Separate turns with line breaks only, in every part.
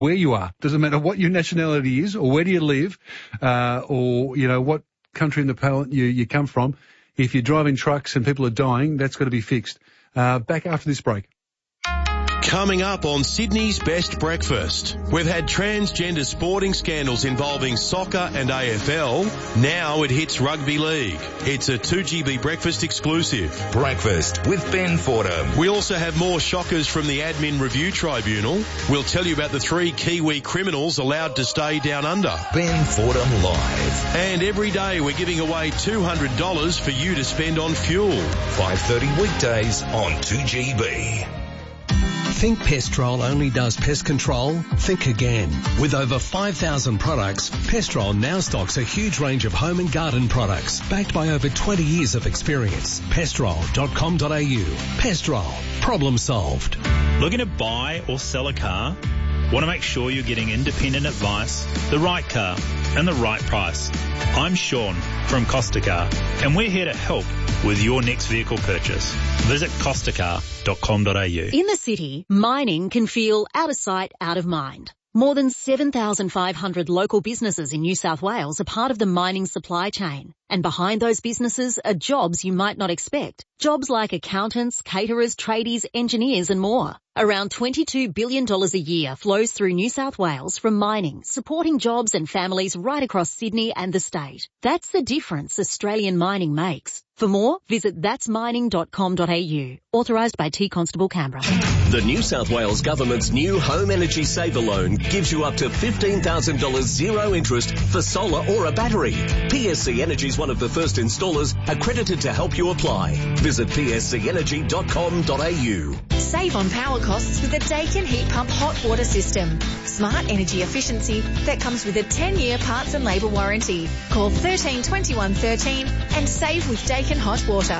where you are. Doesn't matter what your nationality is or where do you live, or, you know, what country in the planet you come from. If you're driving trucks and people are dying, that's got to be fixed. Back after this break.
Coming up on Sydney's Best Breakfast, we've had transgender sporting scandals involving soccer and AFL. Now it hits rugby league. It's a 2GB Breakfast exclusive.
Breakfast with Ben Fordham.
We also have more shockers from the Admin Review Tribunal. We'll tell you about the 3 Kiwi criminals allowed to stay down under.
Ben Fordham Live.
And every day we're giving away $200 for you to spend on fuel.
5:30 weekdays on 2GB.
Think Pestrol only does pest control? Think again. With over 5,000 products, Pestrol now stocks a huge range of home and garden products, backed by over 20 years of experience. Pestrol.com.au. Pestrol. Problem solved.
Looking to buy or sell a car? Want to make sure you're getting independent advice, the right car, and the right price? I'm Sean from Costa Car, and we're here to help with your next vehicle purchase. Visit costacar.com.au.
In the city, mining can feel out of sight, out of mind. More than 7,500 local businesses in New South Wales are part of the mining supply chain. And behind those businesses are jobs you might not expect. Jobs like accountants, caterers, tradies, engineers and more. Around $22 billion a year flows through New South Wales from mining, supporting jobs and families right across Sydney and the state. That's the difference Australian mining makes. For more, visit thatsmining.com.au. Authorised by T Constable Canberra.
The New South Wales Government's new Home Energy Saver Loan gives you up to $15,000 zero interest for solar or a battery. PSC Energy is one of the first installers accredited to help you apply. Visit pscenergy.com.au.
Save on power costs with the Dakin Heat Pump Hot Water System. Smart energy efficiency that comes with a 10-year parts and labour warranty. Call 13 21 13 and save with Dakin Hot Water.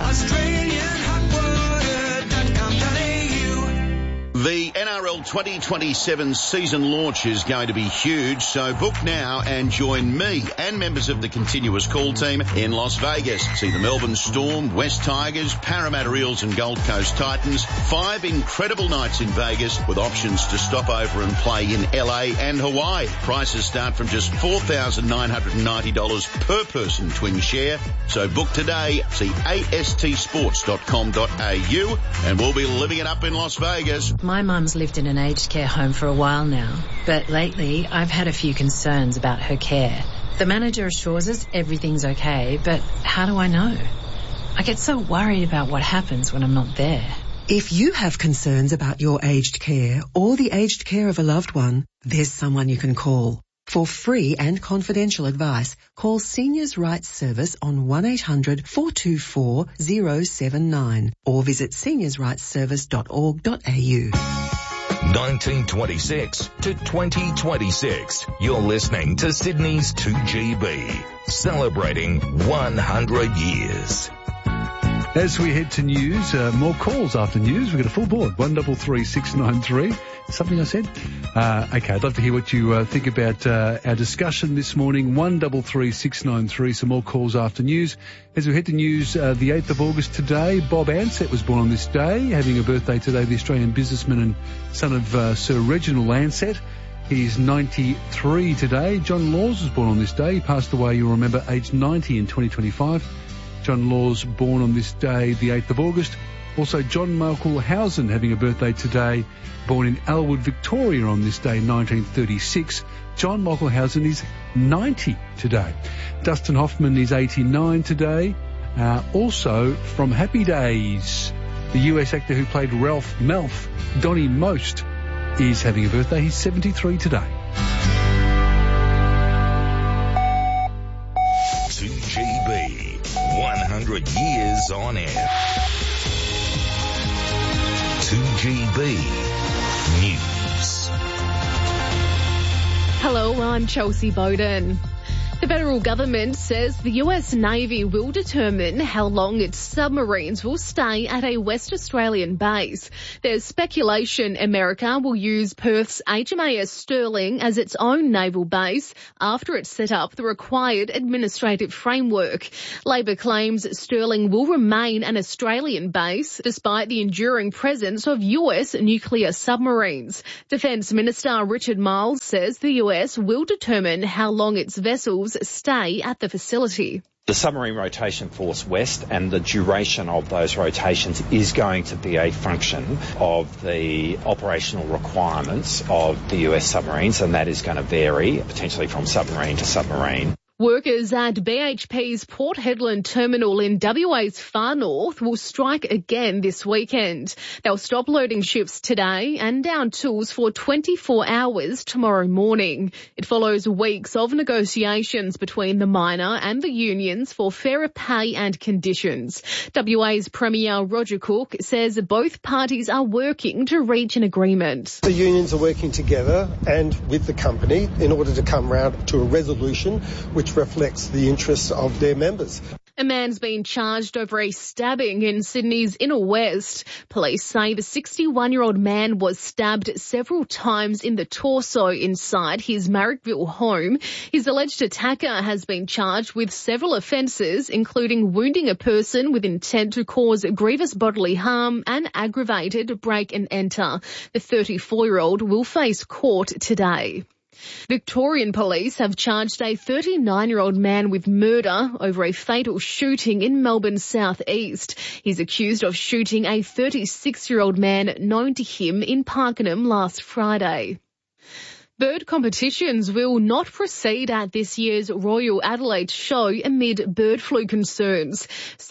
The NRL 2027 season launch is going to be huge, so book now and join me and members of the continuous call team in Las Vegas. See the Melbourne Storm, West Tigers, Parramatta Eels and Gold Coast Titans. 5 incredible nights in Vegas with options to stop over and play in LA and Hawaii. Prices start from just $4,990 per person twin share. So book today. See astsports.com.au and we'll be living it up in Las Vegas.
My mum's lived in an aged care home for a while now, but lately I've had a few concerns about her care. The manager assures us everything's okay, but how do I know? I get so worried about what happens when I'm not there.
If you have concerns about your aged care or the aged care of a loved one, there's someone you can call. For free and confidential advice, call Seniors' Rights Service on 1-800-424-079 or visit seniorsrightsservice.org.au.
1926 to 2026. You're listening to Sydney's 2GB, celebrating 100 years.
As we head to news, more calls after news. We've got a full board, 133693. Something I said? Okay, I'd love to hear what you think about our discussion this morning, 133693. Some more calls after news. As we head to news, the 8th of August today, Bob Ansett was born on this day, having a birthday today, the Australian businessman and son of Sir Reginald Ansett. He's 93 today. John Laws was born on this day. He passed away, you'll remember, aged 90 in 2025. John Laws born on this day, the 8th of August. Also, John Michael Housen having a birthday today, born in Elwood, Victoria on this day, 1936. John Michael Housen is 90 today. Dustin Hoffman is 89 today. Also, from Happy Days, the US actor who played Ralph Malph, Donnie Most, is having a birthday. He's 73 today.
2GB, 100 years on air. 2GB News.
Hello, I'm Chelsea Bowden. The federal government says the US Navy will determine how long its submarines will stay at a West Australian base. There's speculation America will use Perth's HMAS Stirling as its own naval base after it set up the required administrative framework. Labor claims Stirling will remain an Australian base despite the enduring presence of US nuclear submarines. Defence Minister Richard Marles says the US will determine how long its vessels stay at the facility.
The Submarine Rotation Force West and the duration of those rotations is going to be a function of the operational requirements of the US submarines, and that is going to vary potentially from submarine to submarine.
Workers at BHP's Port Hedland terminal in WA's far north will strike again this weekend. They'll stop loading ships today and down tools for 24 hours tomorrow morning. It follows weeks of negotiations between the miner and the unions for fairer pay and conditions. WA's Premier Roger Cook says both parties are working to reach an agreement.
The unions are working together and with the company in order to come round to a resolution which reflects the interests of their members.
A man's been charged over a stabbing in Sydney's Inner West. Police say the 61-year-old man was stabbed several times in the torso inside his Marrickville home. His alleged attacker has been charged with several offences, including wounding a person with intent to cause grievous bodily harm and aggravated break and enter. The 34-year-old will face court today. Victorian police have charged a 39-year-old man with murder over a fatal shooting in Melbourne's southeast. He's accused of shooting a 36-year-old man known to him in Parkenham last Friday. Bird competitions will not proceed at this year's Royal Adelaide Show amid bird flu concerns.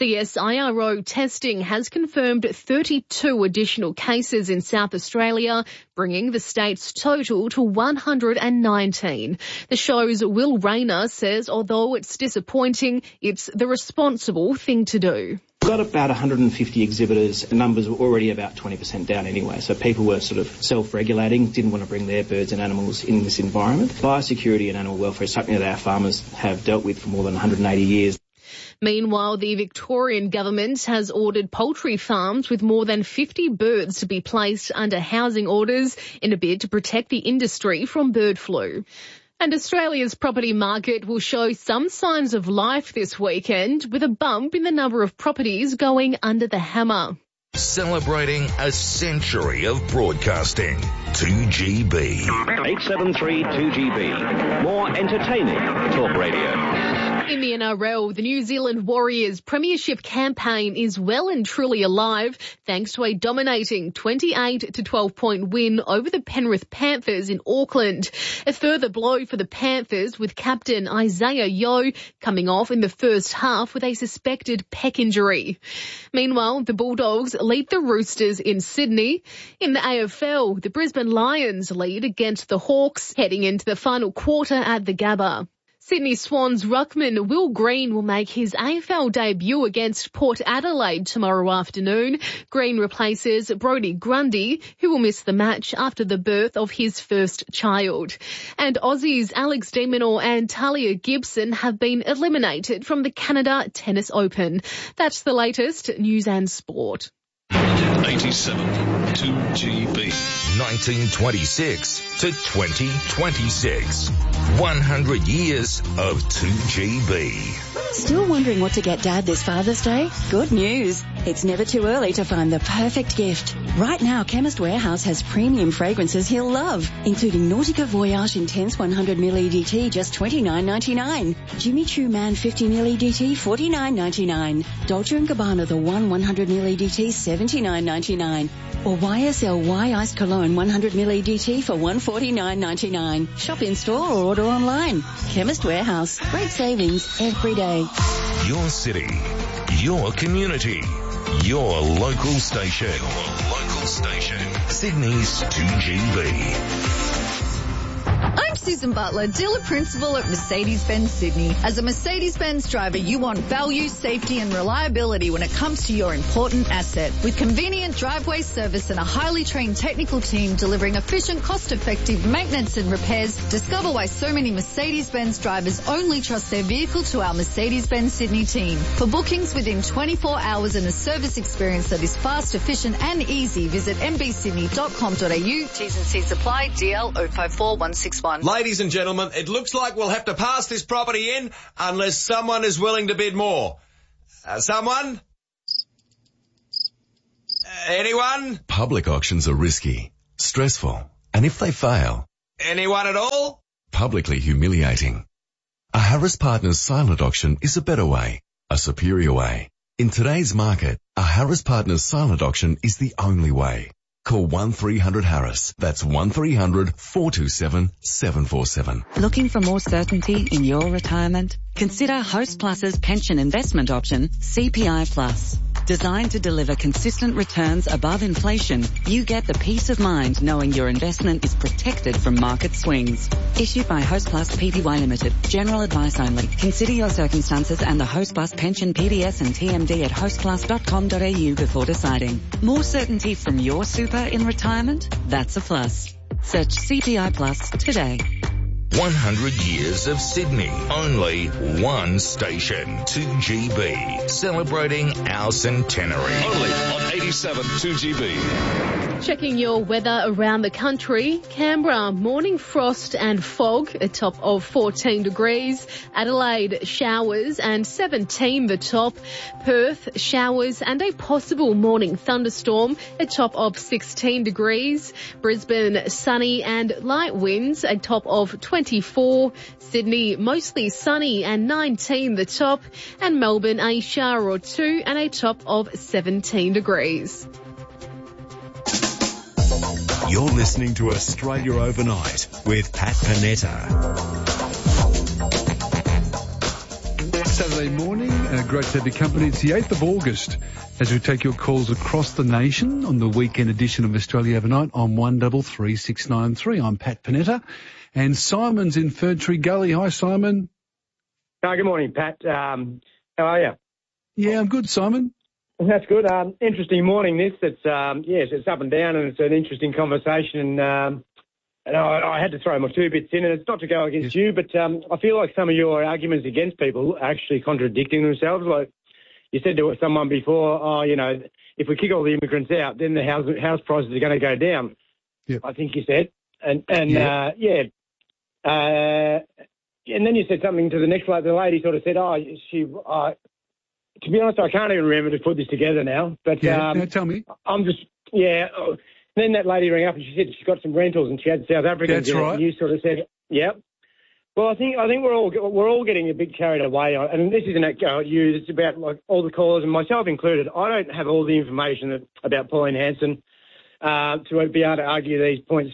CSIRO testing has confirmed 32 additional cases in South Australia, bringing the state's total to 119. The show's Will Rayner says although it's disappointing, it's the responsible thing to do.
We've got about 150 exhibitors. The numbers were already about 20% down anyway, so people were sort of self-regulating, didn't want to bring their birds and animals in this environment. Biosecurity and animal welfare is something that our farmers have dealt with for more than 180 years.
Meanwhile, the Victorian government has ordered poultry farms with more than 50 birds to be placed under housing orders in a bid to protect the industry from bird flu. And Australia's property market will show some signs of life this weekend with a bump in the number of properties going under the hammer.
Celebrating a century of broadcasting. 2GB.
873 2GB. More entertaining talk radio.
In the NRL, the New Zealand Warriors premiership campaign is well and truly alive thanks to a dominating 28 to 12 point win over the Penrith Panthers in Auckland. A further blow for the Panthers with captain Isaiah Yeo coming off in the first half with a suspected pec injury. Meanwhile, the Bulldogs lead the Roosters in Sydney. In the AFL, the Brisbane Lions lead against the Hawks heading into the final quarter at the Gabba. Sydney Swans ruckman Will Green will make his AFL debut against Port Adelaide tomorrow afternoon. Green replaces Brodie Grundy, who will miss the match after the birth of his first child. And Aussies Alex de Minaur and Talia Gibson have been eliminated from the Canada Tennis Open. That's the latest news and sport.
87 2GB. 1926 to 2026. 100 years of 2GB.
Still wondering what to get Dad this Father's Day? Good news. It's never too early to find the perfect gift. Right now, Chemist Warehouse has premium fragrances he'll love, including Nautica Voyage Intense 100ml EDT, just $29.99. Jimmy Choo Man 50ml EDT, $49.99. Dolce & Gabbana The One 100ml EDT, $79.99. Or YSL Y Iced Cologne 100ml EDT for $149.99. Shop in store or order online. Chemist Warehouse. Great savings every day.
Your city. Your community. Your local station. Sydney's 2GB.
I'm Susan Butler, dealer principal at Mercedes-Benz Sydney. As a Mercedes-Benz driver, you want value, safety and reliability when it comes to your important asset. With convenient driveway service and a highly trained technical team delivering efficient, cost-effective maintenance and repairs, discover why so many Mercedes-Benz drivers only trust their vehicle to our Mercedes-Benz Sydney team. For bookings within 24 hours and a service experience that is fast, efficient and easy, visit mbsydney.com.au. T's and C's apply. DL 054161.
Ladies and gentlemen, it looks like we'll have to pass this property in unless someone is willing to bid more. Someone? Anyone?
Public auctions are risky, stressful, and if they fail...
Anyone at all?
Publicly humiliating. A Harris Partners silent auction is a better way, a superior way. In today's market, a Harris Partners silent auction is the only way. Call 1300-HARRIS. That's 1300-427-747.
Looking for more certainty in your retirement? Consider Host Plus's pension investment option, CPI Plus. Designed to deliver consistent returns above inflation, you get the peace of mind knowing your investment is protected from market swings. Issued by Host Plus Pty Limited. General advice only. Consider your circumstances and the Host Plus pension PDS and TMD at hostplus.com.au before deciding. More certainty from your super in retirement? That's a plus. Search CPI Plus today.
100 years of Sydney. Only one station. 2GB. Celebrating our centenary.
Only on 87 2GB.
Checking your weather around the country. Canberra, morning frost and fog, a top of 14 degrees. Adelaide, showers and 17 the top. Perth, showers and a possible morning thunderstorm, a top of 16 degrees. Brisbane, sunny and light winds, a top of 24. Sydney, mostly sunny and 19 the top. And Melbourne, a shower or two and a top of 17 degrees.
You're listening to Australia Overnight with Pat Panetta.
Saturday morning, great to have your company. It's the 8th of August as we take your calls across the nation on the weekend edition of Australia Overnight on 133693. I'm Pat Panetta and Simon's in Ferntree Gully. Hi, Simon.
Good morning, Pat. How are you?
Yeah, I'm good, Simon.
That's good. Interesting morning, this. It's up and down, and it's an interesting conversation. And I had to throw my 2 bits in, and it's not to go against you, but I feel like some of your arguments against people are actually contradicting themselves. Like you said to someone before, if we kick all the immigrants out, then the house prices are going to go down.
Yep.
I think you said. And then you said something to the next lady. The lady sort of said, to be honest, I can't even remember to put this together now. But
tell me.
Then that lady rang up and she said she's got some rentals and she had South Africans.
That's right.
And you sort of said, "Yep." Well, I think we're all getting a bit carried away, and this isn't at you. It's about like all the callers and myself included. I don't have all the information about Pauline Hanson to be able to argue these points.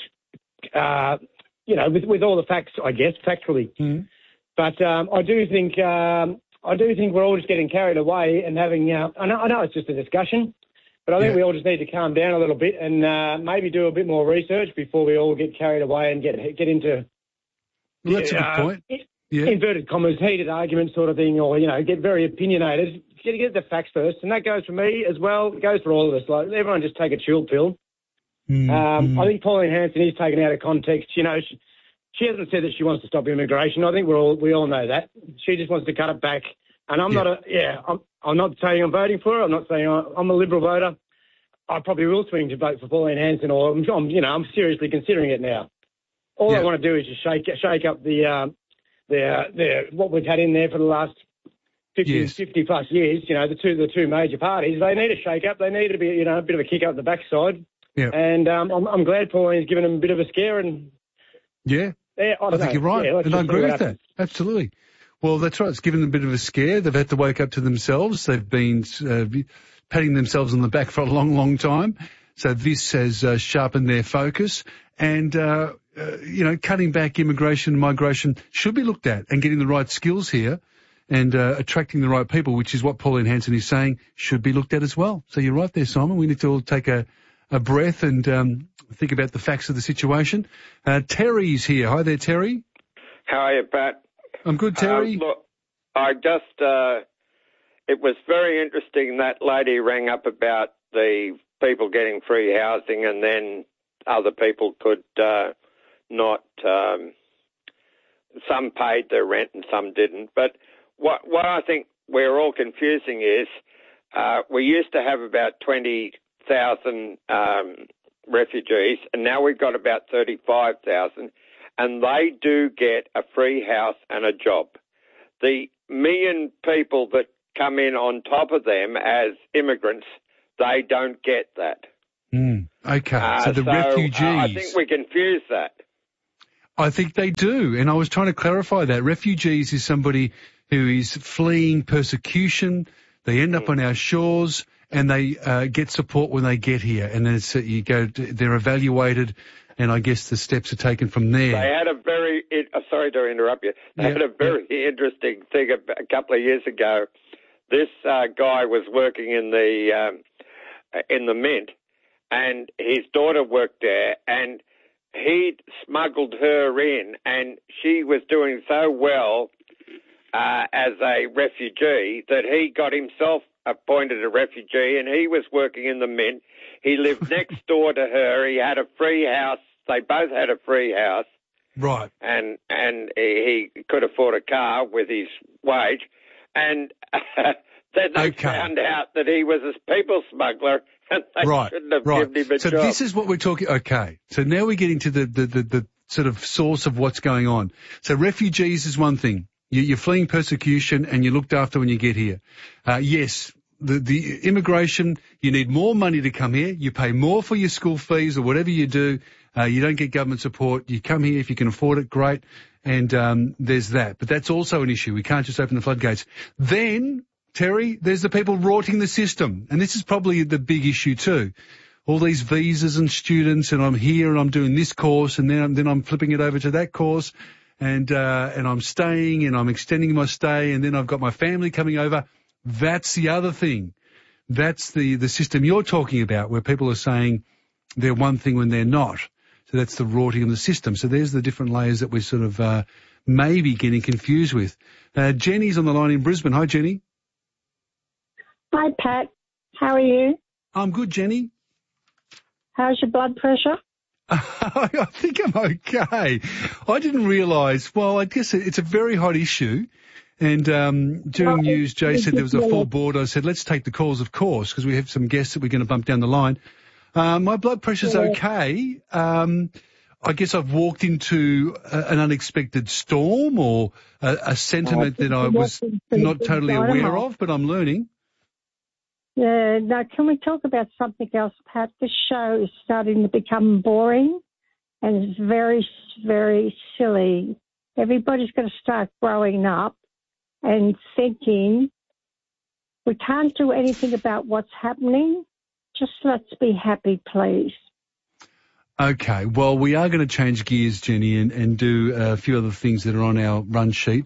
With all the facts, I guess, factually.
Mm.
But I do think we're all just getting carried away and having. I know it's just a discussion, but I think we all just need to calm down a little bit and maybe do a bit more research before we all get carried away and get into.
Well, that's a good point.
Inverted commas, heated arguments sort of thing, or get very opinionated. Get the facts first, and that goes for me as well. It goes for all of us. Like everyone, just take a chill pill. I think Pauline Hanson is taken out of context. She hasn't said that she wants to stop immigration. I think we all know that. She just wants to cut it back. And I'm not saying I'm voting for her. I'm not saying I'm a Liberal voter. I probably will swing to vote for Pauline Hanson, or I'm seriously considering it now. All I want to do is just shake up the what we've had in there for the last 50 plus years. The two major parties. They need a shake up. They need to be a bit of a kick up the backside.
Yeah.
And I'm glad Pauline's given them a bit of a scare. And
I think you're right, and I agree with that. Absolutely. Well, that's right. It's given them a bit of a scare. They've had to wake up to themselves. They've been patting themselves on the back for a long, long time. So this has sharpened their focus. And, cutting back immigration and migration should be looked at, and getting the right skills here and attracting the right people, which is what Pauline Hanson is saying, should be looked at as well. So you're right there, Simon. We need to all take a a breath and think about the facts of the situation. Terry's here. Hi there, Terry.
How are you, Pat?
I'm good, Terry.
Look, I just, it was very interesting that lady rang up about the people getting free housing and then other people could not, some paid their rent and some didn't. But what I think we're all confusing is we used to have about 20,000 refugees and now we've got about 35,000 and they do get a free house and a job. The million people that come in on top of them as immigrants, they don't get that.
Okay, so the refugees...
I think we confuse that.
I think they do, and I was trying to clarify that. Refugees is somebody who is fleeing persecution. They end up on our shores, and they get support when they get here. And then they're evaluated, and I guess the steps are taken from there.
They had a very... sorry to interrupt you. They had a very interesting thing a couple of years ago. This guy was working in the mint, and his daughter worked there, and he'd smuggled her in, and she was doing so well as a refugee that he got himself appointed a refugee, and he was working in the mint. He lived next door to her. He had a free house. They both had a free house.
Right.
And he could afford a car with his wage. And then they found out that he was a people smuggler, and they shouldn't have given him a job.
So this is what we're talking... Okay, so now we're getting to the sort of source of what's going on. So refugees is one thing. You're fleeing persecution and you're looked after when you get here. Yes, the immigration, you need more money to come here. You pay more for your school fees or whatever you do. You don't get government support. You come here if you can afford it, great. And there's that. But that's also an issue. We can't just open the floodgates. Then, Terry, there's the people rorting the system. And this is probably the big issue too. All these visas and students, and I'm here and I'm doing this course, and then I'm flipping it over to that course, and I'm staying and I'm extending my stay, and then I've got my family coming over. That's the other thing. That's the system you're talking about, where people are saying they're one thing when they're not. So that's the rorting of the system. So there's the different layers that we're sort of maybe getting confused with. Jenny's on the line in Brisbane. Hi, Jenny.
Hi, Pat. How are you?
I'm good, Jenny.
How's your blood pressure?
I think I'm okay. I didn't realise, well, I guess it's a very hot issue. And during news, Jay said there was a full board. I said, let's take the calls, of course, because we have some guests that we're going to bump down the line. My blood pressure's okay. I guess I've walked into an unexpected storm or a sentiment that I was not totally aware of, but I'm learning.
Yeah, now can we talk about something else, Pat? This show is starting to become boring and it's very, very silly. Everybody's going to start growing up and thinking we can't do anything about what's happening. Just let's be happy, please.
Okay, well, we are going to change gears, Jenny, and do a few other things that are on our run sheet.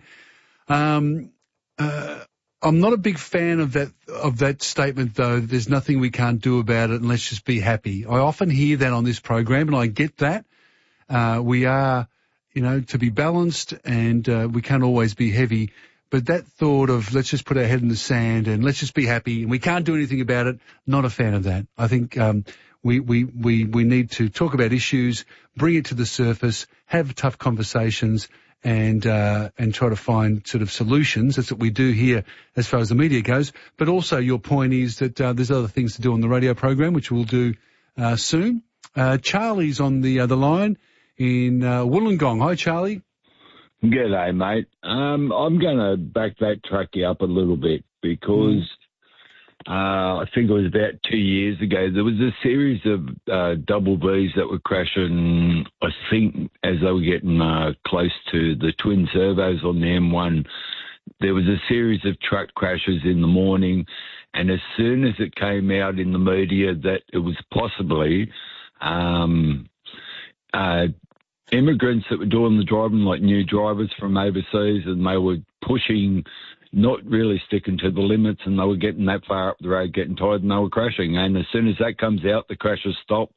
I'm not a big fan of that statement, though. There's nothing we can't do about it, and let's just be happy. I often hear that on this program, and I get that. We are, to be balanced, and we can't always be heavy. But that thought of let's just put our head in the sand and let's just be happy and we can't do anything about it, not a fan of that. I think we need to talk about issues, bring it to the surface, have tough conversations, and try to find sort of solutions. That's what we do here as far as the media goes. But also your point is that there's other things to do on the radio program, which we'll do soon. Charlie's on the line in Wollongong. Hi, Charlie.
G'day, mate. I'm going to backtrack you up a little bit because I think it was about 2 years ago, there was a series of double Bs that were crashing, I think, as they were getting close to the twin servos on the M1. There was a series of truck crashes in the morning, and as soon as it came out in the media that it was possibly immigrants that were doing the driving, like new drivers from overseas, and they were pushing not really sticking to the limits, and they were getting that far up the road, getting tired, and they were crashing. And as soon as that comes out, the crashes stop.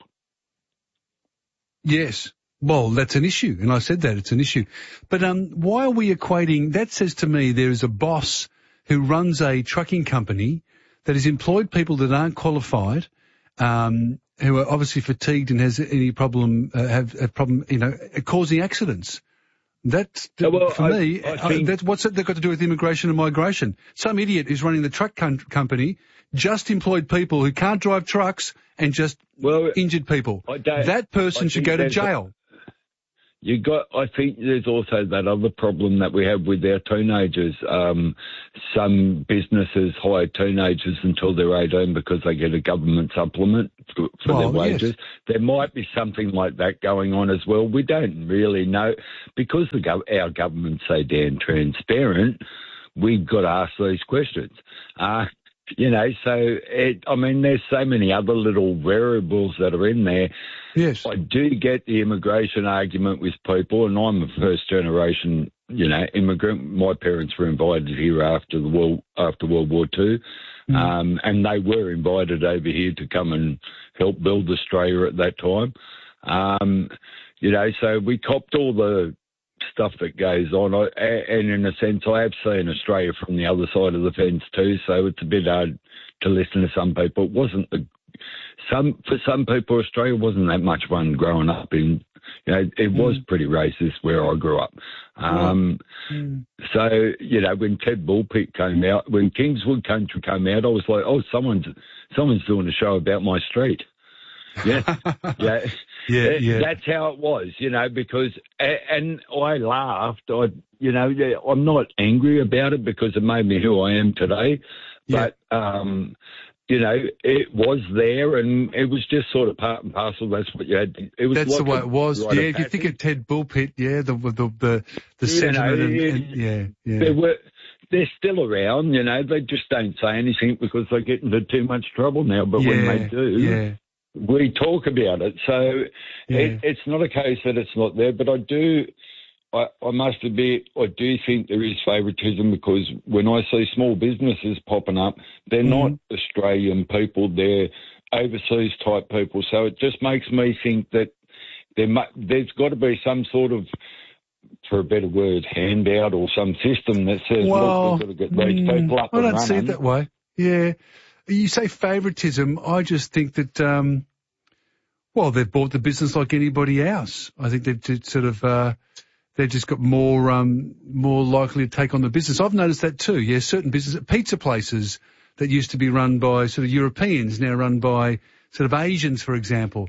Yes. Well, that's an issue, and I said that it's an issue. But why are we equating? That says to me there is a boss who runs a trucking company that has employed people that aren't qualified, who are obviously fatigued and has any problem, have a problem, causing accidents. That's for me. What's that got to do with immigration and migration? Some idiot who's running the truck company just employed people who can't drive trucks and just injured people. That person should go to jail.
I think there's also that other problem that we have with our teenagers. Some businesses hire teenagers until they're 18 because they get a government supplement for their wages. Yes. There might be something like that going on as well. We don't really know because our government's so damn transparent. We've got to ask these questions. There's so many other little variables that are in there.
Yes.
I do get the immigration argument with people, and I'm a first-generation, immigrant. My parents were invited here after World War II, and they were invited over here to come and help build Australia at that time. So we copped all the stuff that goes on, and in a sense, I have seen Australia from the other side of the fence too. So it's a bit hard to listen to some people. It wasn't for some people, Australia wasn't that much fun growing up in. It was pretty racist where I grew up. So when Ted Bullpitt came out, when Kingswood Country came out, I was like, oh, someone's doing a show about my street. Yeah. That's how it was, because, and I laughed. I'm not angry about it because it made me who I am today, but, it was there and it was just sort of part and parcel. That's what you had.
That's like the way it was. Yeah. If you think of Ted Bullpitt, the sentiment
they're still around, they just don't say anything because they get into too much trouble now. But when they do, we talk about it. So it's not a case that it's not there, but I must admit, I do think there is favouritism because when I see small businesses popping up, they're not Australian people, they're overseas type people. So it just makes me think that there's got to be some sort of, for a better word, handout or some system that says, look, we've got to get these people up and running. I don't
see it that way. Yeah. You say favouritism, I just think that, they've bought the business like anybody else. I think they've sort of, they've just got more likely to take on the business. I've noticed that too. Yeah, certain pizza places that used to be run by sort of Europeans now run by sort of Asians, for example.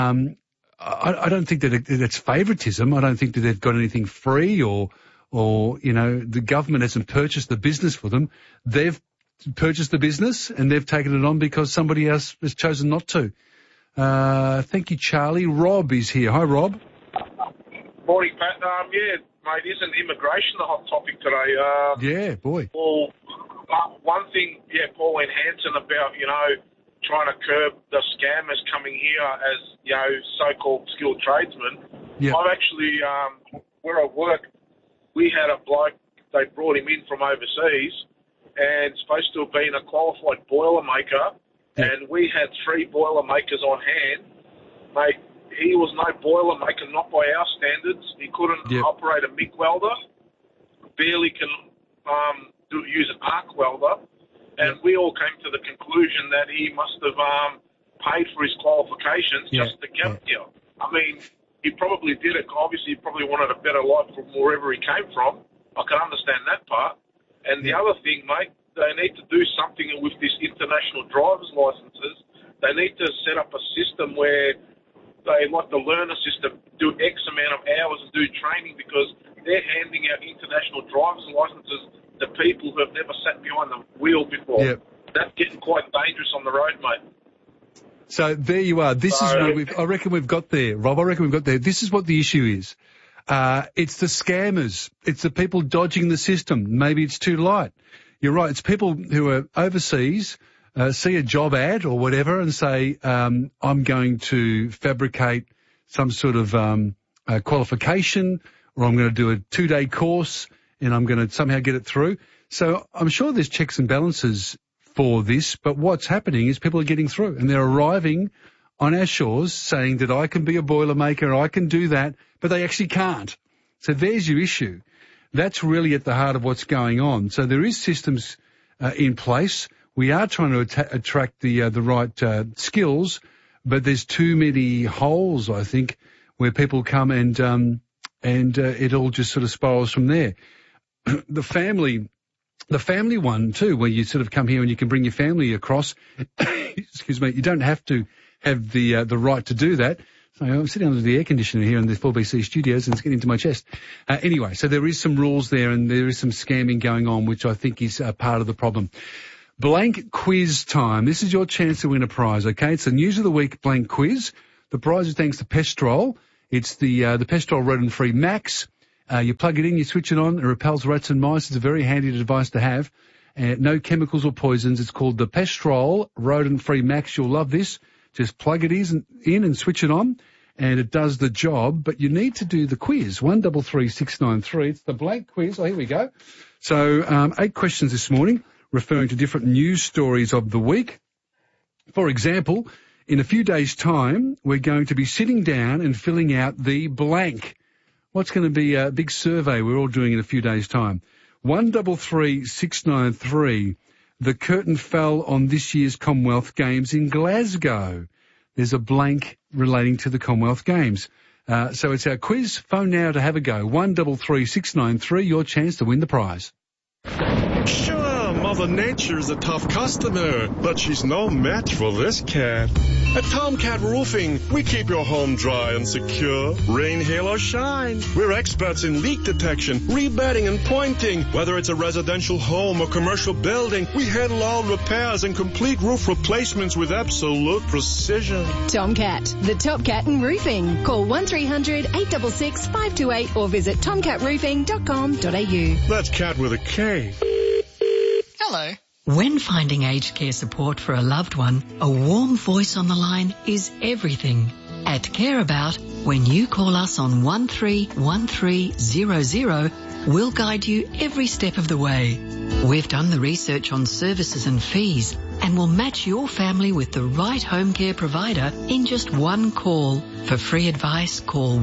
I don't think that that's favouritism. I don't think that they've got anything free or the government hasn't purchased the business for them. They've purchased the business and they've taken it on because somebody else has chosen not to. Thank you, Charlie. Rob is here. Hi, Rob.
Morning, Pat. Mate, isn't immigration the hot topic today?
Yeah, boy.
Well, one thing, Pauline Hanson about, trying to curb the scammers coming here as, so-called skilled tradesmen. Yeah. I've actually, where I work, we had a bloke, they brought him in from overseas and supposed to have been a qualified boilermaker, and we had 3 boilermakers on hand. Mate, he was no boilermaker, not by our standards. He couldn't operate a MIG welder, barely can use an arc welder, and we all came to the conclusion that he must have paid for his qualifications just to get here. I mean, he probably did it. Obviously, he probably wanted a better life from wherever he came from. I can understand that part. And the other thing, mate, they need to do something with this international driver's licenses. They need to set up a system where they, like the learner system, do X amount of hours and do training because they're handing out international driver's licenses to people who have never sat behind the wheel before. Yep. That's getting quite dangerous on the road, mate.
So there you are. This is what I reckon we've got there, Rob. I reckon we've got there. This is what the issue is. It's the scammers. It's the people dodging the system. Maybe it's too light. You're right. It's people who are overseas, see a job ad or whatever and say, I'm going to fabricate some sort of qualification, or I'm going to do a 2-day course and I'm going to somehow get it through. So I'm sure there's checks and balances for this, but what's happening is people are getting through and they're arriving on our shores saying that I can be a Boilermaker, I can do that, but they actually can't. So there's your issue. That's really at the heart of what's going on. So there is systems in place. We are trying to attract the right skills, but there's too many holes, I think, where people come and it all just sort of spirals from there. The family one too, where you sort of come here and you can bring your family across. Excuse me, you don't have to have the right to do that. So I'm sitting under the air conditioner here in the 4BC studios and it's getting into my chest. Anyway, so there is some rules there and there is some scamming going on, which I think is part of the problem. Blank quiz time. This is your chance to win a prize, okay? It's the News of the Week blank quiz. The prize is thanks to Pestrol. It's the Pestrol Rodent-Free Max. You plug it in, you switch it on, it repels rats and mice. It's a very handy device to have. No chemicals or poisons. It's called the Pestrol Rodent-Free Max. You'll love this. Just plug it in and switch it on, and it does the job. But you need to do the quiz, 133693. It's the blank quiz. Oh, here we go. So 8 questions this morning, referring to different news stories of the week. For example, in a few days' time, we're going to be sitting down and filling out the blank. What's going to be a big survey we're all doing in a few days' time? 133693. The curtain fell on this year's Commonwealth Games in Glasgow. There's a blank relating to the Commonwealth Games. So it's our quiz. Phone now to have a go. 133693, your chance to win the prize.
Sure, Mother Nature's a tough customer, but she's no match for this cat. At Tomcat Roofing, we keep your home dry and secure, rain, hail, or shine. We're experts in leak detection, rebedding, and pointing. Whether it's a residential home or commercial building, we handle all repairs and complete roof replacements with absolute precision.
Tomcat, the top cat in roofing. Call 1300 866 528 or visit tomcatroofing.com.au.
That's cat with a K.
Hello. When finding aged care support for a loved one, a warm voice on the line is everything. At Care About, when you call us on 131300, we'll guide you every step of the way. We've done the research on services and fees and will match your family with the right home care provider in just one call. For free advice, call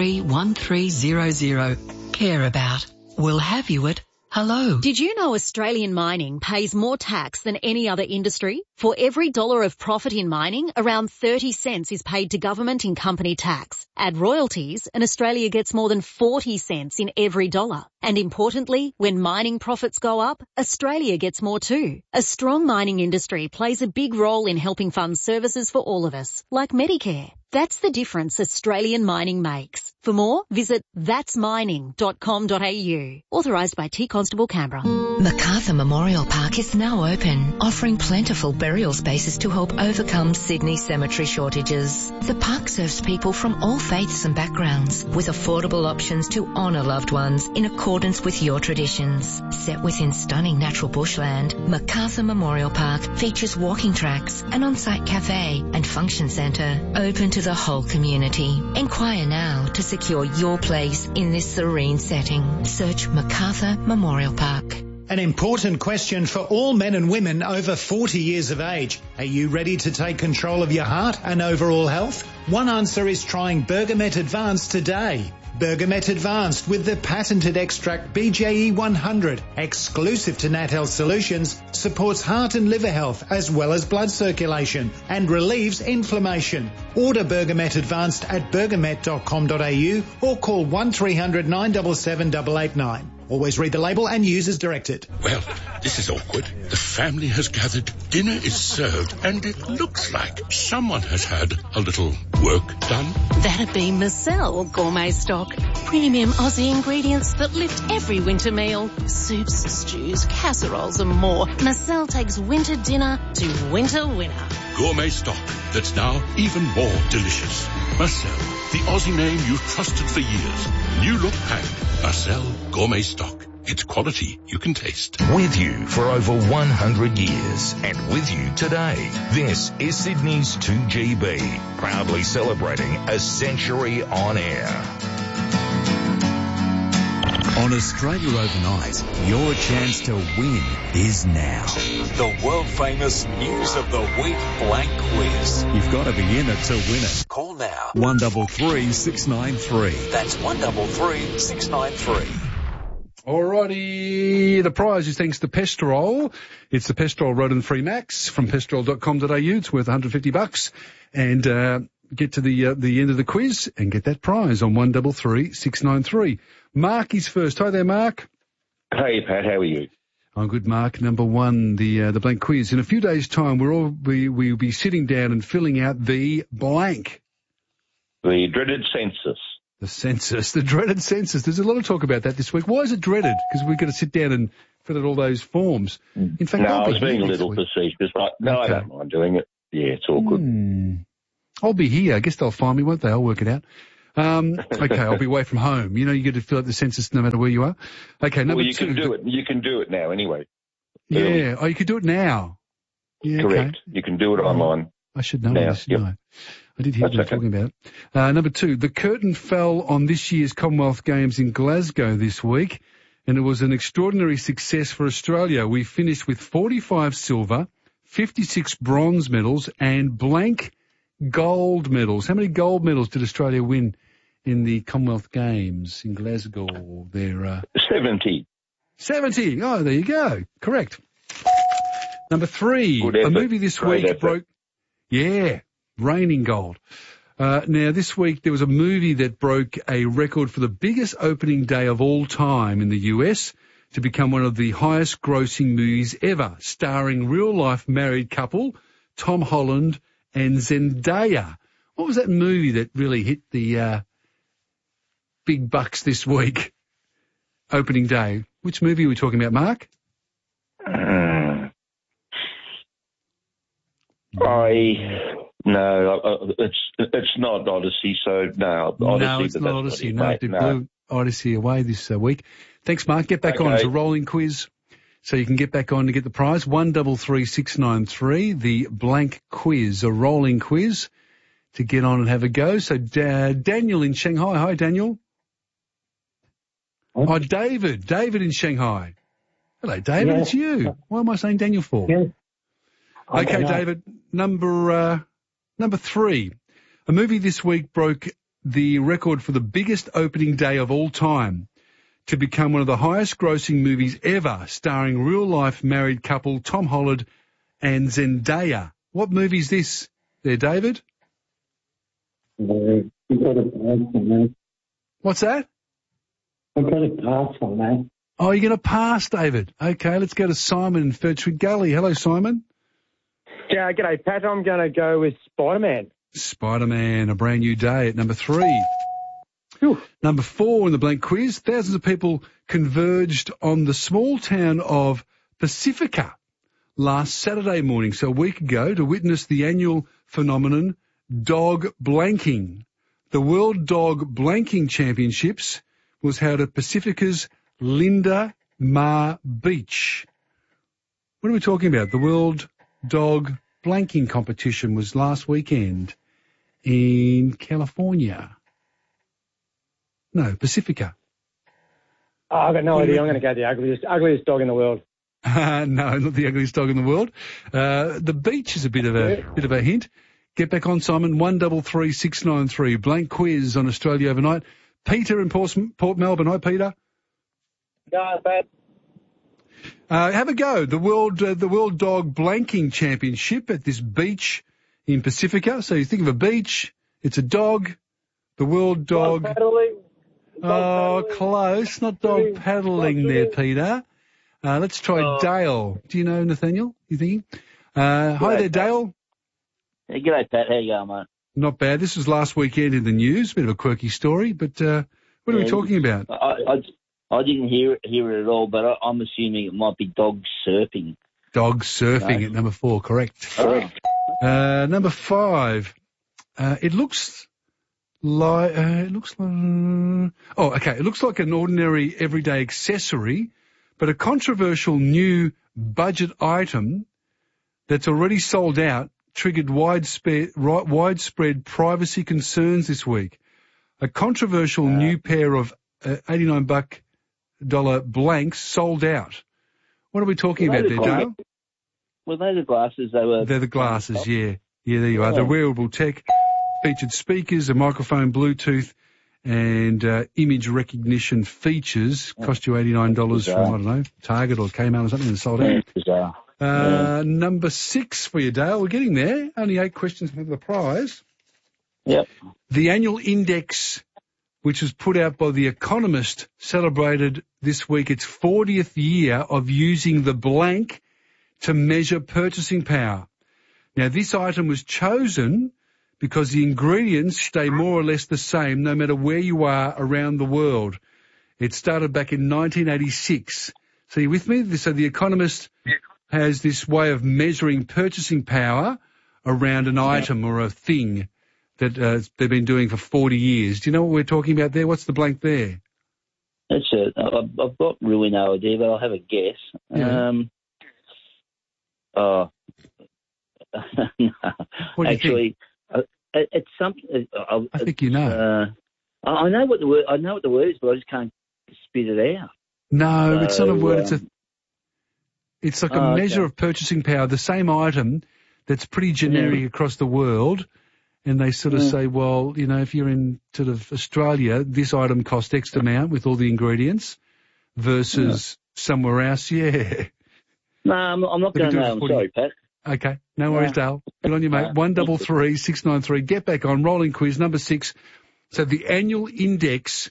131300. Care About. We'll have you at hello.
Did you know Australian mining pays more tax than any other industry? For every dollar of profit in mining, around 30 cents is paid to government in company tax. Add royalties and Australia gets more than 40 cents in every dollar. And importantly, when mining profits go up, Australia gets more too. A strong mining industry plays a big role in helping fund services for all of us, like Medicare. That's the difference Australian mining makes. For more, visit thatsmining.com.au. Authorised by T Constable Canberra.
Macarthur Memorial Park is now open, offering plentiful burial spaces to help overcome Sydney's cemetery shortages. The park serves people from all faiths and backgrounds, with affordable options to honour loved ones in accordance with your traditions. Set within stunning natural bushland, Macarthur Memorial Park features walking tracks, an on-site cafe and function centre open to the whole community. Inquire now to secure your place in this serene setting. Search Macarthur Memorial Park.
An important question for all men and women over 40 years of age. Are you ready to take control of your heart and overall health? One answer is trying Bergamet Advanced today. Bergamet Advanced with the patented extract BJE 100, exclusive to Nat Health Solutions, supports heart and liver health as well as blood circulation and relieves inflammation. Order Bergamet Advanced at bergamet.com.au or call 1300 977 889. Always read the label and use as directed.
Well, this is awkward. The family has gathered, dinner is served, and it looks like someone has had a little work done.
That'd be Marcel Gourmet Stock. Premium Aussie ingredients that lift every winter meal. Soups, stews, casseroles and more. Marcel takes winter dinner to winter winner.
Gourmet Stock that's now even more delicious. Marcel, the Aussie name you've trusted for years. New look pack. Marcel Gourmet Stock. It's quality you can taste.
With you for over 100 years and with you today. This is Sydney's 2GB, proudly celebrating a century on air.
On Australia Overnight, your chance to win is now.
The world-famous News of the Week Blank Quiz.
You've got to be in it to win it.
Call now.
133 693.
That's 133 693.
Alrighty, the prize is thanks to Pestrol. It's the Pestrol Rodent-Free Max from pestrol.com.au. It's worth $150. And get to the end of the quiz and get that prize on 133 693. Mark is first. Hi there, Mark.
Hey, Pat. How are you?
I'm good, Mark. Number one, the blank quiz. In a few days' time, we'll be sitting down and filling out the blank.
The dreaded census.
The census, the dreaded census. There's a lot of talk about that this week. Why is it dreaded? Because we've got to sit down and fill out all those forms. In fact,
I was being a little facetious. No, okay. I don't mind doing it. Yeah, it's all good.
I'll be here. I guess they'll find me, won't they? I'll work it out. Okay, I'll be away from home. You know, you get to fill out the census no matter where you are. Okay, number two.
You can do it. You can do it now anyway.
Yeah. Oh, you can do it now. Yeah,
correct.
Okay.
You can do it online.
I should know
this.
Yep. I did hear them talking about it. Number two, the curtain fell on this year's Commonwealth Games in Glasgow this week, and it was an extraordinary success for Australia. We finished with 45 silver, 56 bronze medals, and blank gold medals. How many gold medals did Australia win in the Commonwealth Games in Glasgow?
70.
70. Oh, there you go. Correct. Number three, a movie this week broke... Yeah. Raining gold. Now, this week there was a movie that broke a record for the biggest opening day of all time in the US to become one of the highest grossing movies ever, starring real-life married couple Tom Holland and Zendaya. What was that movie that really hit the big bucks this week? Opening day. Which movie are we talking about, Mark?
No, it's not Odyssey, so no. Odyssey,
no, it's not Odyssey. No, it blew Odyssey away this week. Thanks, Mark. Get back on. It's a rolling quiz, so you can get back on to get the prize. 133 the blank quiz, a rolling quiz to get on and have a go. So Daniel in Shanghai. Hi, Daniel. Oh, David in Shanghai. Hello, David. Yeah. It's you. Why am I saying Daniel for? Yeah. Okay, David. Number three, a movie this week broke the record for the biggest opening day of all time to become one of the highest grossing movies ever, starring real-life married couple Tom Holland and Zendaya. What movie is this there, David?
You've got to pass on that.
What's that?
I've got to pass on that.
Oh, you're going to pass, David. Okay, let's go to Simon in Ferntree Gully. Hello, Simon.
Yeah, g'day, Pat. I'm going to go with Spider-Man.
Spider-Man, a brand new day at number three. Whew. Number four in the blank quiz, thousands of people converged on the small town of Pacifica last Saturday morning, so a week ago, to witness the annual phenomenon, dog blanking. The World Dog Blanking Championships was held at Pacifica's Linda Mar Beach. What are we talking about? The World Dog Blanking competition was last weekend in California. No, Pacifica.
Oh, I've got no idea. I'm going to go the ugliest dog in the world.
No, not the ugliest dog in the world. The beach is a bit of a hint. Get back on, Simon. 133 693. Blank quiz on Australia Overnight. Peter in Port Melbourne. Hi, Peter.
No, bad.
Have a go. The World Dog Blanking Championship at this beach in Pacifica. So you think of a beach, it's a dog. The World Dog.
Dog paddling.
Dog paddling. Close. Not dog paddling there, Peter. Let's try Dale. Do you know Nathaniel? You thinking? Hi there, Dale.
Hey, g'day, Pat. How you going, mate?
Not bad. This was last weekend in the news. Bit of a quirky story, but what are we talking about?
I didn't hear it at all, but I'm assuming it might be dog surfing.
Dog surfing at number 4, correct.
Correct.
Number 5. It looks like it looks like an ordinary everyday accessory, but a controversial new budget item that's already sold out triggered widespread privacy concerns this week. A controversial new pair of $89 blanks sold out. What are we talking about there, Dale?
Were they the glasses?
They're the glasses, yeah. Yeah, there you are. The wearable tech featured speakers, a microphone, Bluetooth, and image recognition features. Cost you $89 from, I don't know, Target or Kmart or something, and sold out.
Bizarre.
Number 6 for you, Dale. We're getting there. Only 8 questions for the prize.
Yep.
The annual index, which was put out by The Economist, celebrated this week its 40th year of using the blank to measure purchasing power. Now, this item was chosen because the ingredients stay more or less the same no matter where you are around the world. It started back in 1986. So you with me? So The Economist has this way of measuring purchasing power around an item or a thing that they've been doing for 40 years. Do you know what we're talking about there? What's the blank there?
That's it. I've got really no idea, but I'll have a guess.
Yeah.
No.
What do you
Actually, it's something.
I think you know.
I know what the word. I know what the word is, but I just can't spit it out.
No, it's not a word. It's like a measure of purchasing power. The same item that's pretty generic across the world. And they sort of say, well, you know, if you're in sort of Australia, this item costs X amount with all the ingredients versus somewhere else. Yeah.
No, I'm not going to know. I'm sorry, Pat.
Okay. No worries, Dale. Good on you, mate. 133 693. Get back on. Rolling quiz number 6. So the annual index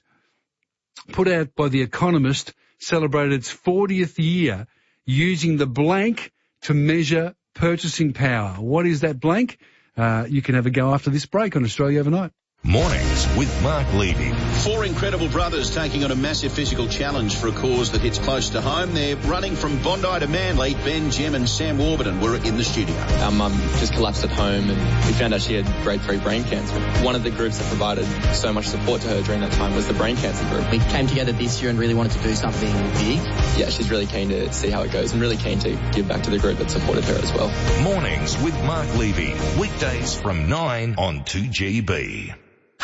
put out by The Economist celebrated its 40th year using the blank to measure purchasing power. What is that blank? You can have a go after this break on Australia Overnight.
Mornings with Mark Levy.
4 incredible brothers taking on a massive physical challenge for a cause that hits close to home. They're running from Bondi to Manly. Ben, Jem and Sam Warburton were in the studio.
Our mum just collapsed at home and we found out she had grade 3 brain cancer. One of the groups that provided so much support to her during that time was the brain cancer group.
We came together this year and really wanted to do something big.
Yeah, she's really keen to see how it goes and really keen to give back to the group that supported her as well.
Mornings with Mark Levy. Weekdays from 9 on 2GB.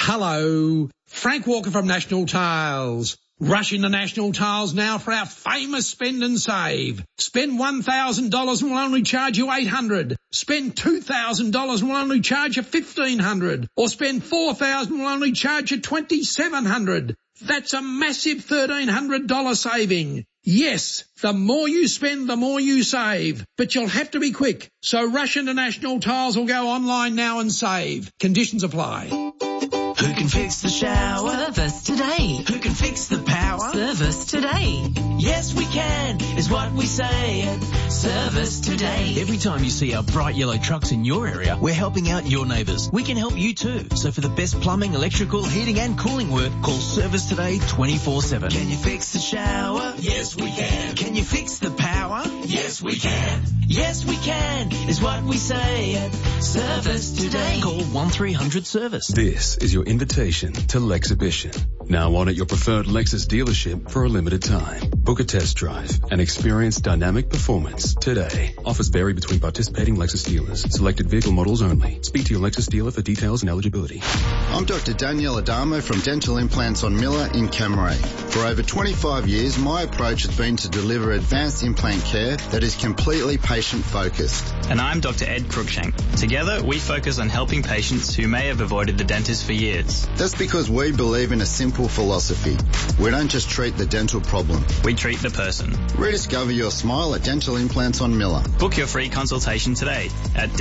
Hello, Frank Walker from National Tiles. Rush into National Tiles now for our famous spend and save. Spend $1,000 and we'll only charge you $800. Spend $2,000 and we'll only charge you $1,500. Or spend $4,000 and we'll only charge you $2,700. That's a massive $1,300 saving. Yes, the more you spend, the more you save. But you'll have to be quick. So rush into National Tiles or go online now and save. Conditions apply.
Who can fix the shower?
Service today.
Who can fix the power?
Service today.
Yes, we can, is what we say at Service Today.
Every time you see our bright yellow trucks in your area, we're helping out your neighbours. We can help you too. So for the best plumbing, electrical, heating and cooling work, call Service Today 24/7.
Can you fix the shower? Yes, we can. Can you fix the power? Yes, we can. Yes, we can, is what we say at Service Today.
Call 1300-SERVICE.
This is your invitation to Lexhibition. Now on at your preferred Lexus dealership for a limited time. Book a test drive and experience dynamic performance today. Offers vary between participating Lexus dealers. Selected vehicle models only. Speak to your Lexus dealer for details and eligibility.
I'm Dr. Danielle Adamo from Dental Implants on Miller in Camaray. For over 25 years, my approach has been to deliver advanced implant care that is completely patient-focused.
And I'm Dr. Ed Cruikshank. Together, we focus on helping patients who may have avoided the dentist for years.
That's because we believe in a simple philosophy. We don't just treat the dental problem.
We treat the person.
Rediscover your smile at Dental Implants on Miller.
Book your free consultation today at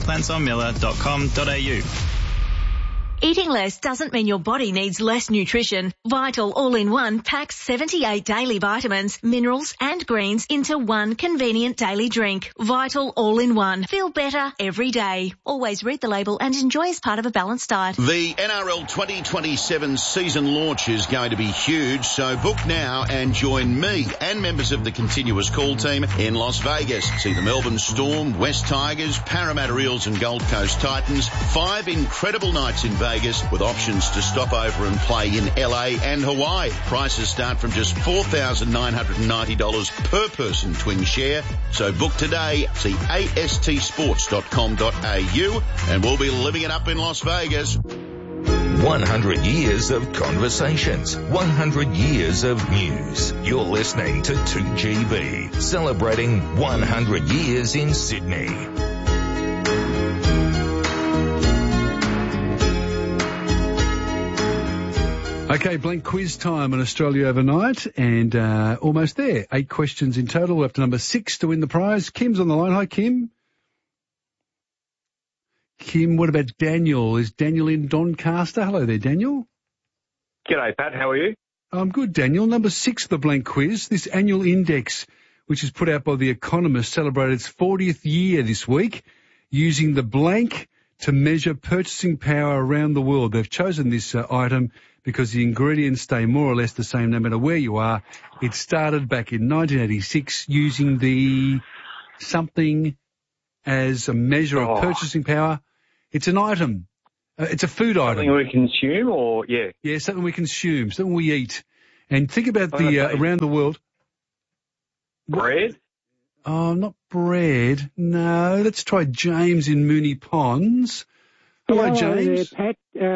dentalimplantsonmiller.com.au.
Eating less doesn't mean your body needs less nutrition. Vital All-in-One packs 78 daily vitamins, minerals and greens into one convenient daily drink. Vital All-in-One. Feel better every day. Always read the label and enjoy as part of a balanced diet.
The NRL 2027 season launch is going to be huge, so book now and join me and members of the continuous call team in Las Vegas. See the Melbourne Storm, West Tigers, Parramatta Eels and Gold Coast Titans. 5 incredible nights in Vegas with options to stop over and play in LA and Hawaii. Prices start from just $4,990 per person twin share. So book today. See astsports.com.au and we'll be living it up in Las Vegas.
100 years of conversations, 100 years of news. You're listening to 2GB, celebrating 100 years in Sydney.
Okay, blank quiz time on Australia Overnight, and almost there. 8 questions in total. We're up to number 6 to win the prize. Kim's on the line. Hi, Kim. Kim, what about Daniel? Is Daniel in Doncaster? Hello there, Daniel.
G'day, Pat. How are you?
I'm good, Daniel. Number 6 of the blank quiz. This annual index, which is put out by The Economist, celebrated its 40th year this week, using the blank to measure purchasing power around the world. They've chosen this item because the ingredients stay more or less the same no matter where you are. It started back in 1986 using the something as a measure of purchasing power. It's an item. It's a food item.
Something we consume or, yeah?
Yeah, something we consume, something we eat. And think about around the world.
Bread?
Oh, not bread. No, let's try James in Moonee Ponds. Hello, James.
Pat.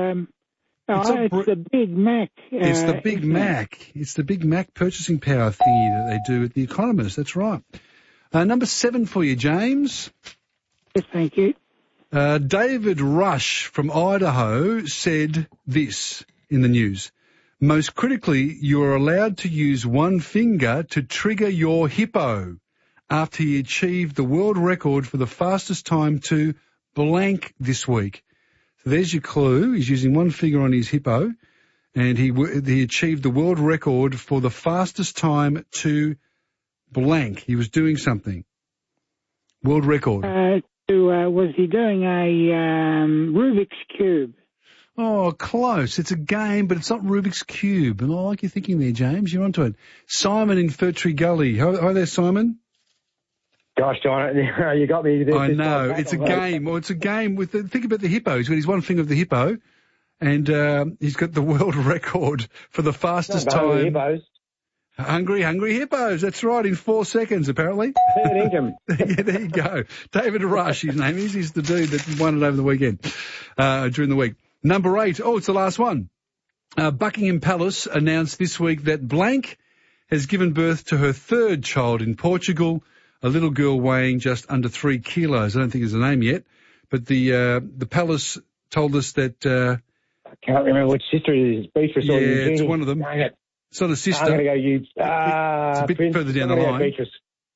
It's the Big Mac.
It's the Big Mac. It's the Big Mac purchasing power thingy that they do at The Economist. That's right. Number 7 for you, James.
Yes, thank you.
David Rush from Idaho said this in the news. Most critically, you are allowed to use one finger to trigger your hippo after he achieved the world record for the fastest time to blank this week. So there's your clue. He's using one finger on his hippo, and he achieved the world record for the fastest time to blank. He was doing something. World record.
Was he doing a Rubik's Cube?
Oh, close. It's a game, but it's not Rubik's Cube. And I like your thinking there, James. You're onto it. Simon in Furtree Gully. Hi there, Simon.
Gosh, John, you got me.
I know. It's a game. Well, it's a game with think about the hippo. He's got his one finger of the hippo, and he's got the world record for the fastest time.
Hippos.
Hungry Hippos. That's right, in 4 seconds, apparently. Yeah, there you go. David Rush, his name is. He's the dude that won it over the weekend, during the week. Number 8. Oh, it's the last one. Buckingham Palace announced this week that blank has given birth to her 3rd child in Portugal, a little girl weighing just under 3 kilos. I don't think there's a name yet, but the palace told us that...
I can't remember which sister it is. Beatrice or Eugenie.
It's one of them. It's not a sister.
I'm going to go
it's a bit further down the line.
Beatrice.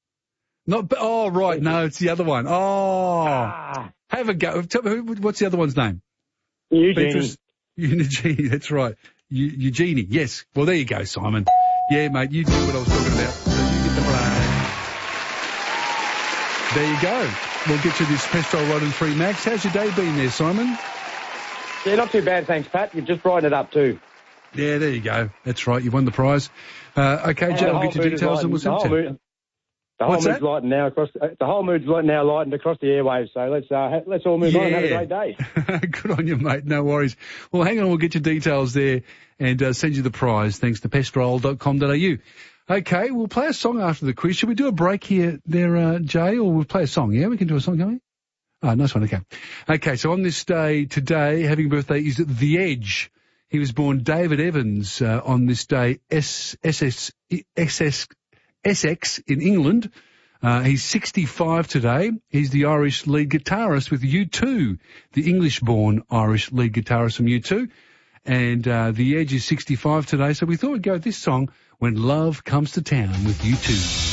Right. No, it's the other one. Have a go. Tell me, what's the other one's name?
Eugenie.
Eugenie, that's right. Eugenie, yes. Well, there you go, Simon. Yeah, mate, you knew what I was talking about. So you get the play. There you go. We'll get you this Pestrol Rod and Free Max. How's your day been there, Simon?
Yeah, not too bad, thanks, Pat. You've just brightened it up too.
Yeah, there you go. That's right. You won the prize. Okay, Joe, we'll get your details and we'll send it to you.
The whole mood's lightened now across. The whole mood's now lightened across the airwaves. So let's all move on and have a great day.
Good on you, mate. No worries. Well, hang on. We'll get your details there and send you the prize. Thanks to pestrol.com.au. Okay, we'll play a song after the quiz. Should we do a break here, Jay, or we'll play a song? Yeah, we can do a song, can't we? Oh, nice one. Okay. Okay. So on this day today, having a birthday is The Edge. He was born David Evans on this day, Essex in England. He's 65 today. He's the Irish lead guitarist with U2, the English-born Irish lead guitarist from U2. And The Edge is 65 today, so we thought we'd go with this song, When Love Comes to Town, with U2.